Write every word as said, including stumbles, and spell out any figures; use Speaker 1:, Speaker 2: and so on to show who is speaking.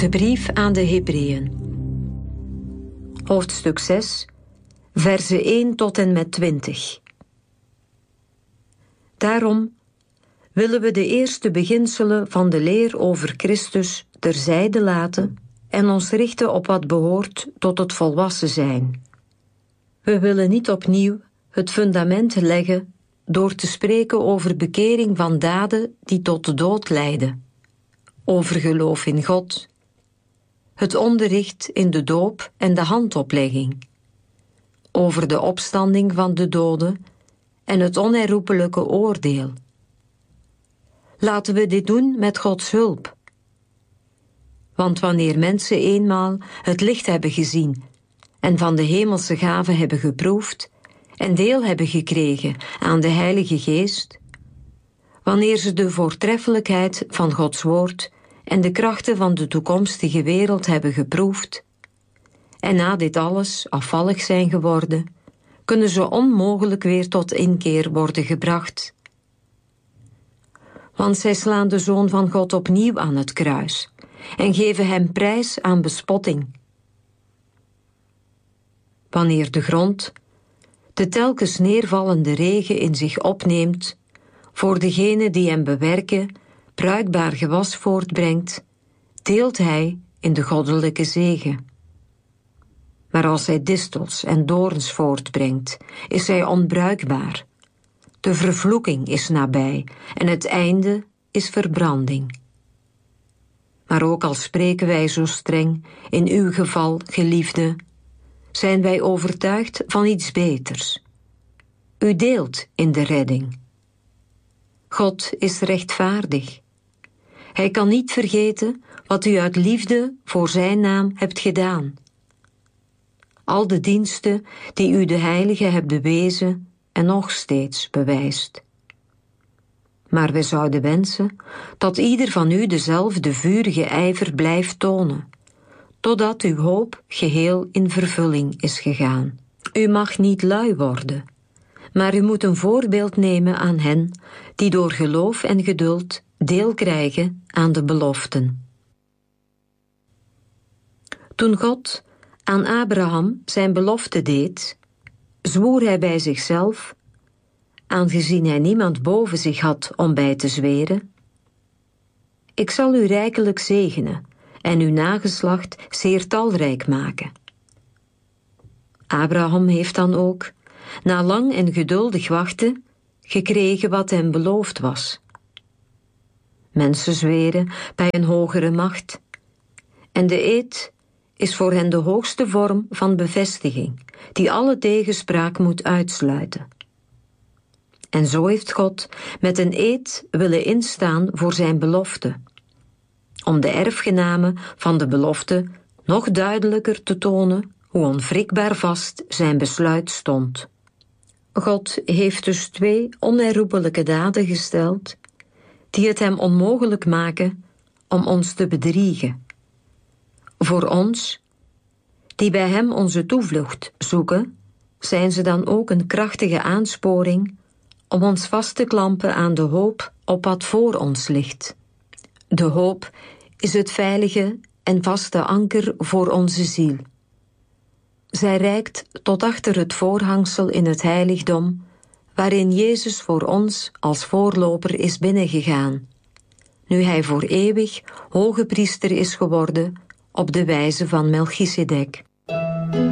Speaker 1: De brief aan de Hebreeën. Hoofdstuk zes, verzen één tot en met twintig. Daarom willen we de eerste beginselen van de leer over Christus terzijde laten en ons richten op wat behoort tot het volwassen zijn. We willen niet opnieuw het fundament leggen door te spreken over bekering van daden die tot de dood leiden, over geloof in God, het onderricht in de doop en de handoplegging, over de opstanding van de doden en het onherroepelijke oordeel. Laten we dit doen met Gods hulp. Want wanneer mensen eenmaal het licht hebben gezien en van de hemelse gaven hebben geproefd en deel hebben gekregen aan de Heilige Geest, wanneer ze de voortreffelijkheid van Gods woord en de krachten van de toekomstige wereld hebben geproefd, en na dit alles afvallig zijn geworden, kunnen ze onmogelijk weer tot inkeer worden gebracht. Want zij slaan de Zoon van God opnieuw aan het kruis en geven hem prijs aan bespotting. Wanneer de grond de telkens neervallende regen in zich opneemt, voor degenen die hem bewerken, bruikbaar gewas voortbrengt, deelt hij in de goddelijke zegen. Maar als hij distels en doorns voortbrengt, is hij onbruikbaar. De vervloeking is nabij en het einde is verbranding. Maar ook al spreken wij zo streng, in uw geval, geliefde, zijn wij overtuigd van iets beters. U deelt in de redding. God is rechtvaardig. Hij kan niet vergeten wat u uit liefde voor zijn naam hebt gedaan. Al de diensten die u de heilige hebt bewezen en nog steeds bewijst. Maar wij zouden wensen dat ieder van u dezelfde vurige ijver blijft tonen, totdat uw hoop geheel in vervulling is gegaan. U mag niet lui worden, maar u moet een voorbeeld nemen aan hen die door geloof en geduld deel krijgen aan de beloften. Toen God aan Abraham zijn belofte deed, zwoer hij bij zichzelf, aangezien hij niemand boven zich had om bij te zweren: ik zal u rijkelijk zegenen en uw nageslacht zeer talrijk maken. Abraham heeft dan ook, na lang en geduldig wachten, gekregen wat hem beloofd was. Mensen zweren bij een hogere macht, en de eed is voor hen de hoogste vorm van bevestiging, die alle tegenspraak moet uitsluiten. En zo heeft God met een eed willen instaan voor zijn belofte, om de erfgenamen van de belofte nog duidelijker te tonen hoe onwrikbaar vast zijn besluit stond. God heeft dus twee onherroepelijke daden gesteld, die het hem onmogelijk maken om ons te bedriegen. Voor ons, die bij hem onze toevlucht zoeken, zijn ze dan ook een krachtige aansporing om ons vast te klampen aan de hoop op wat voor ons ligt. De hoop is het veilige en vaste anker voor onze ziel. Zij reikt tot achter het voorhangsel in het heiligdom, waarin Jezus voor ons als voorloper is binnengegaan, nu hij voor eeuwig hoge priester is geworden op de wijze van Melchisedek.